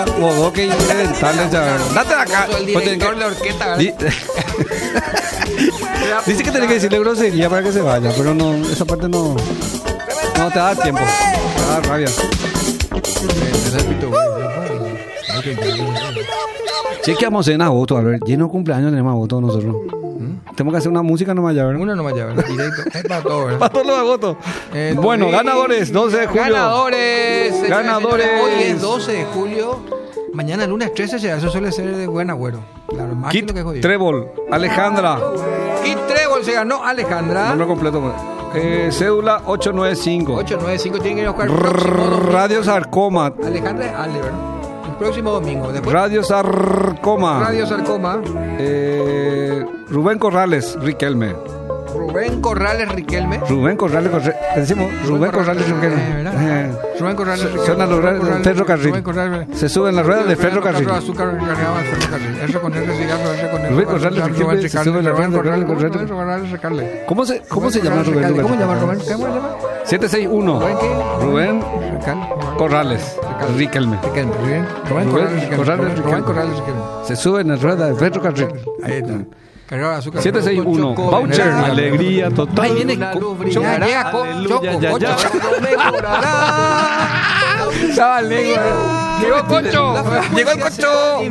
Hubo que inventarle ya. Date acá. El director de la orquesta, ¿verdad? Dice que tenés que decirle grosería para que se vaya, pero no, esa parte no. No te da tiempo. Te da rabia. Sí, que vamos a hacer en agosto, a ver. Lleno de cumpleaños tenemos agosto nosotros. Tenemos que hacer una música nomás ya, ¿verdad? Uno nomás ya, ¿verdad? Directo. Es para todo, ¿verdad? Para todos los agotos. Bueno, ganadores, 12 de julio. Ganadores. Ganadores. Hoy es 12 de julio. Mañana lunes 13 será. Eso suele ser de buen agüero. Claro, más Kit que lo que jodido. Trébol, Alejandra. Kit Trébol se ganó Alejandra. Nombre completo. Cédula 895. 895 tienen que ir a buscar el próximo domingo. Radio Sarcoma. Alejandra es Ale, ¿verdad? El próximo domingo. Después, Radio Sarcoma. Radio Sarcoma. Rubén Corrales, Riquelme. Rubén Corrales Riquelme. Rubén Corrales, decimos Rubén Corrales Riquelme. ¿verdad? Rubén Corrales Riquelme. Suena los radios del ferrocarril. Se suben las ruedas del ferrocarril. Azúcar cargado al ferrocarril. R con R cigarro, R con R. Rubén Corrales Riquelme se sube las ruedas del ferrocarril. ¿Cómo se llama Rubén? ¿Cómo se llama Rubén? ¿Cómo se llama? 761. Rubén Corrales Riquelme. Rubén Corrales Riquelme. Se suben las ruedas del ferrocarril. Ahí está. 761. Voucher. Alegría total. Ahí viene Choco. Llega Choco. Llegó Cocho. Llegó el Cocho.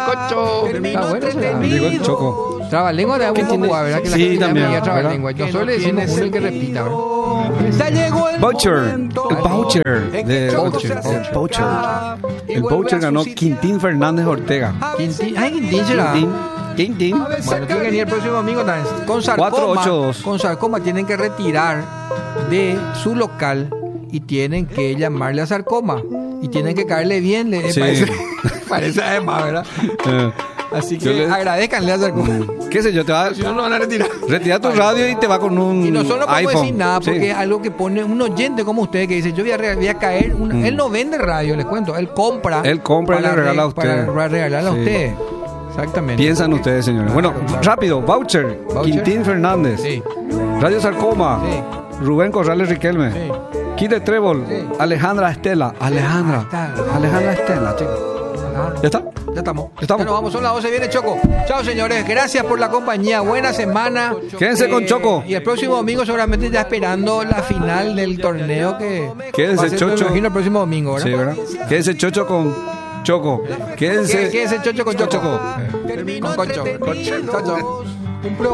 Llegó el Choco. Trabalengua de agua como ¿verdad? Que la Sí, gente también, llama ¿verdad? trabalengua. Yo solo le decimos uno el que repita, ¿verdad? Ya llegó el Voucher. momento. El voucher. El Voucher. El voucher ganó Quintín Fernández Ortega. Quintín. Ay, Quintín será. Quintín. Bueno, tiene que venir el próximo domingo también. Con sarcoma. 482. Con sarcoma tienen que retirar de su local y tienen que llamarle a sarcoma. Y tienen que caerle bien. Sí. Parece además, ¿verdad? Así que agradezcanle a sarcoma. ¿Qué sé yo? Te va, Si no, lo van a retirar. retira tu radio y te va con un Y nosotros no podemos iPhone. decir nada porque Sí. es algo que pone un oyente como usted que dice, yo voy a caer. Él no vende radio, les cuento. Él compra. Él compra y le regala a usted. Para regalarle a Sí. usted. Exactamente. Piensan ustedes, señores. Bueno, Claro. rápido. Voucher. Quintín Fernández. Sí. Radio Sarcoma. Sí. Rubén Corrales Riquelme. Sí. Kit de Trébol. Sí. Alejandra Estela. Alejandra Estela, chicos. ¿Ya está? Ya estamos. Estamos. Ya nos vamos, son las 12, viene Choco. Chao, señores. Gracias por la compañía. Buena semana. Quédense con Choco. Y el próximo domingo seguramente ya esperando la final del torneo que Quédense, va a ser, Chocho. me imagino, el próximo domingo, ¿verdad? Sí, ¿verdad? Quédense chocho con Choco. Quédense Quédense Chocho con Choco. Choco. Con Concho. Chao, chao.